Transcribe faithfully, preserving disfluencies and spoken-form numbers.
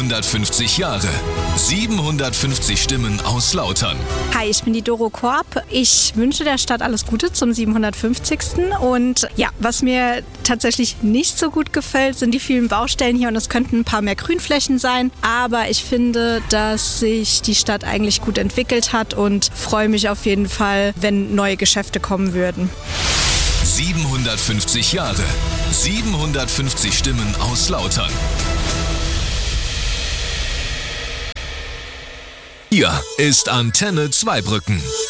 siebenhundertfünfzig Jahre. siebenhundertfünfzig Stimmen aus Lautern. Hi, ich bin die Doro Korb. Ich wünsche der Stadt alles Gute zum siebenhundertfünfzigsten. Und ja, was mir tatsächlich nicht so gut gefällt, sind die vielen Baustellen hier und es könnten ein paar mehr Grünflächen sein. Aber ich finde, dass sich die Stadt eigentlich gut entwickelt hat und freue mich auf jeden Fall, wenn neue Geschäfte kommen würden. siebenhundertfünfzig Jahre. siebenhundertfünfzig Stimmen aus Lautern. Hier ist Antenne Zweibrücken.